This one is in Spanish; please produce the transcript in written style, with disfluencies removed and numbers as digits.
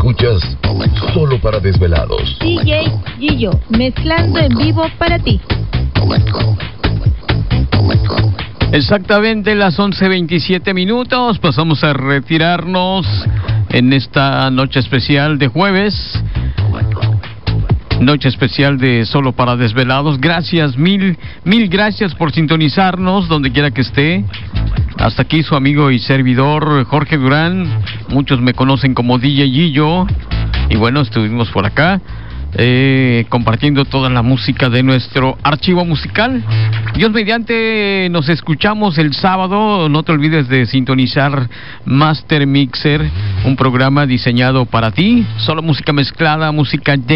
Escuchas Solo para Desvelados. DJ Gillo, mezclando en vivo para ti. Exactamente las 11:27 minutos. Pasamos a retirarnos en esta noche especial de jueves. Noche especial de Solo para Desvelados. Gracias, mil gracias por sintonizarnos donde quiera que esté. Hasta aquí su amigo y servidor Jorge Durán. Muchos me conocen como DJ Gillo. Y bueno, estuvimos por acá compartiendo toda la música de nuestro archivo musical. Dios mediante, nos escuchamos el sábado. No te olvides de sintonizar Master Mixer, un programa diseñado para ti. Solo música mezclada, música